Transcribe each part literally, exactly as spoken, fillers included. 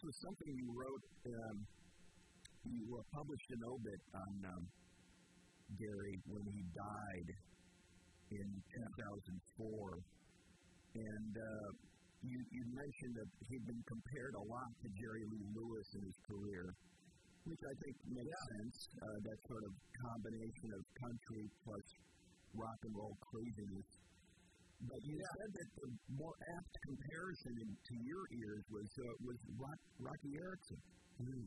was something you wrote. Um, you uh, published an obit on um, Gary when he died in two thousand four, and uh, you, you mentioned that he'd been compared a lot to Jerry Lee Lewis in his career, which I think makes yeah. sense. Uh, that sort of combination of country plus rock and roll craziness. But you yeah. said that the more apt comparison in, to your ears was uh, was Rock, Rocky Erickson. Mm.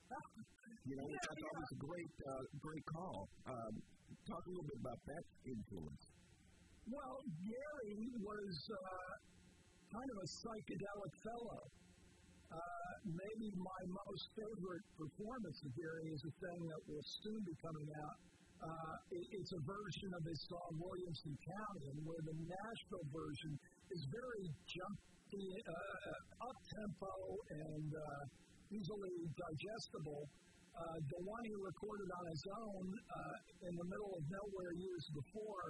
You know, yeah, that was a great, uh, great call. Um, talk a little bit about that influence. Well, Gary was uh, kind of a psychedelic fellow. Uh, maybe my most favorite performance of Gary is a thing that will soon be coming out. Uh, it, it's a version of his song Williamson County, where the Nashville version is very jumpy, uh, up-tempo, and uh, easily digestible. Uh, the one he recorded on his own uh, in the middle of nowhere years before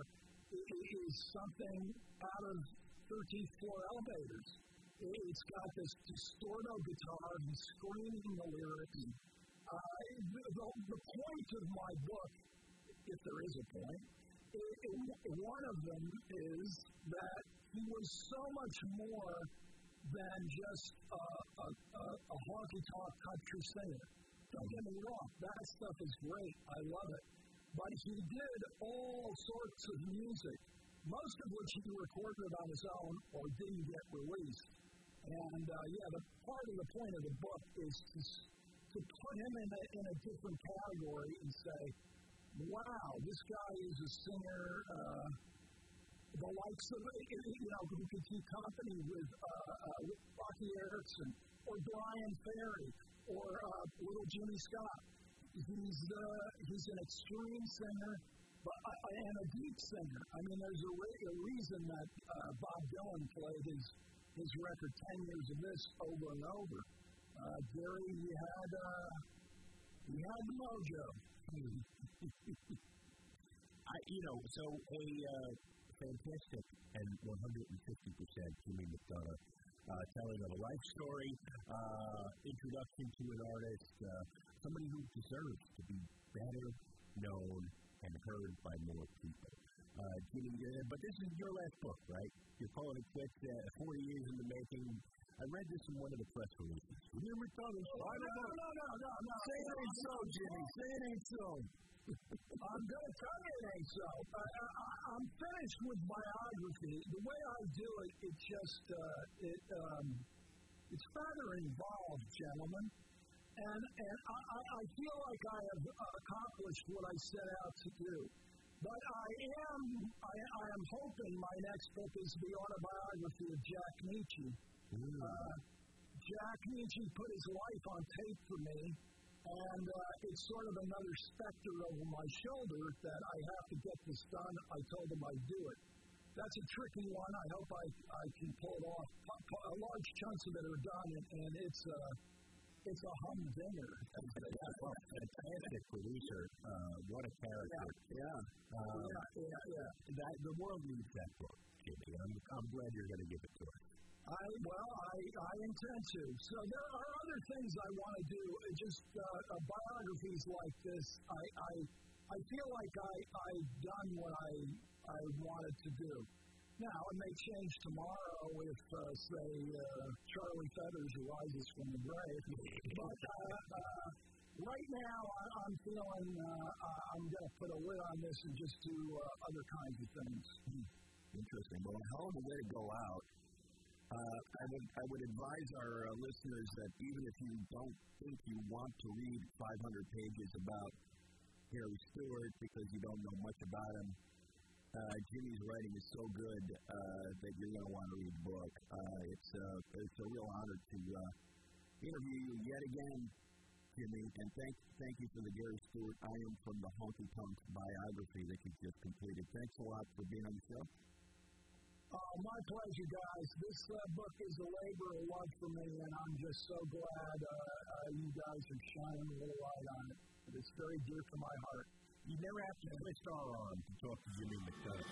is something out of thirteenth floor elevators. It's got this distorto guitar and screaming the lyrics. Uh, the, the, the point of my book, if there is a point, it, it, one of them is that he was so much more than just uh, a, a, a honky-tonk country singer. Don't get me wrong, that stuff is great. I love it. But he did all sorts of music, most of which he recorded on his own or didn't get released. And, uh, yeah, the part of the point of the book is to, to put him in a, in a different category and say, wow, this guy is a singer, uh, the likes of, you know, who could keep company with uh, uh, Rocky Erickson or Brian Ferry or uh, Little Jimmy Scott. He's uh, he's an extreme singer, but uh, and a deep singer. I mean, there's a, re- a reason that uh, Bob Dylan played his his record ten years of this over and over. Uh, Gary, he had uh, he had the mojo. I, you know, so a uh, fantastic and one hundred fifty percent Jimmy McDonough uh, telling of a life story, uh, introduction to an artist, uh, somebody who deserves to be better known and heard by more people. Uh, Jimmy, uh, but this is your last book, right? You're calling it quits, uh, forty years in the making. I read this in one of the press releases. Jimmy McDonough's final no, book. No, no, no, no. Say it ain't so, Jimmy. Say it ain't so. I'm going to tell you it ain't so. I, I, I'm finished with biography. The way I do it, it just, uh, it, um, it's rather involved, gentlemen. And, and I, I feel like I have accomplished what I set out to do. But I am, I, I am hoping my next book is the autobiography of Jack Nitzsche. Uh, Jack Nitzsche put his life on tape for me, and uh, it's sort of another specter over my shoulder that I have to get this done. I told him I'd do it. That's a tricky one. I hope I, I can pull it off. A large chunks of it are done, and, and it's a uh, it's a humdinger. Well, fantastic producer. Uh, what a character. Yeah, yeah. Um, yeah, yeah, yeah. That, the world needs that book, Jimmy. I'm, I'm glad you're going to give it to us. I, well, I, I intend to. So there are other things I want to do. Just uh, uh, biographies like this, I, I, I feel like I, I've done what I, I wanted to do. Now, it may change tomorrow if, uh, say, uh, Charlie Feathers rises from the grave. But uh, uh, right now, I, I'm feeling uh, I'm going to put a lid on this and just do uh, other kinds of things. Hmm. Interesting. Well, a hell of a way to go out. Uh, I would I would advise our uh, listeners that even if you don't think you want to read five hundred pages about Harry Stewart because you don't know much about him, uh, Jimmy's writing is so good uh, that you're going to want to read the book. Uh, it's, uh, it's a real honor to uh, interview you yet again, Jimmy, and thank thank you for the Gary Stewart I Am From the Honky Tonk biography that you just completed. Thanks a lot for being on the show. Uh, my pleasure, guys. This uh, book is a labor of love for me, and I'm just so glad uh, uh, you guys are shining a little light on it. It's very dear to my heart. You never have to twist our arm to talk to Jimmy McDonough.